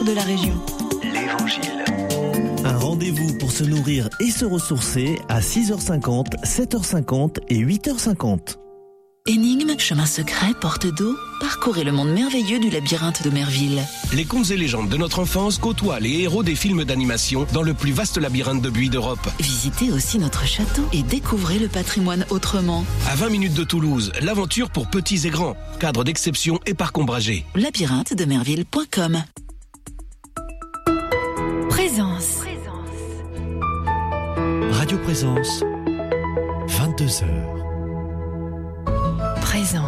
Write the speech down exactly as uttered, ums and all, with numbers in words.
centre de la région. L'Évangile. Un rendez-vous pour se nourrir et se ressourcer à six heures cinquante, sept heures cinquante et huit heures cinquante. Énigmes, chemins secrets, portes d'eau, parcourez le monde merveilleux du labyrinthe de Merville. Les contes et légendes de notre enfance côtoient les héros des films d'animation dans le plus vaste labyrinthe de buis d'Europe. Visitez aussi notre château et découvrez le patrimoine autrement. À vingt minutes de Toulouse, l'aventure pour petits et grands. Cadre d'exception et parc ombragé. labyrinthe de merville point com. Présence. Radio Présence, vingt-deux heures. Présence.